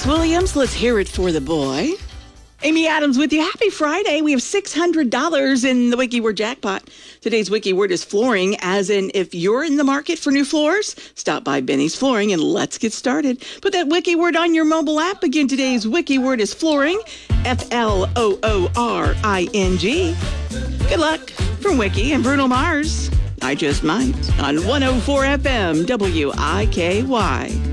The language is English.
Dennis Williams, let's hear it for the boy. Amy Adams with you. Happy Friday. We have $600 in the Wiki Word jackpot. Today's Wiki Word is flooring, as in if you're in the market for new floors, stop by Benny's Flooring and let's get started. Put that Wiki Word on your mobile app. Again, today's Wiki Word is flooring, Flooring. Good luck from Wiki and Bruno Mars. I Just Might on 104 FM WIKY.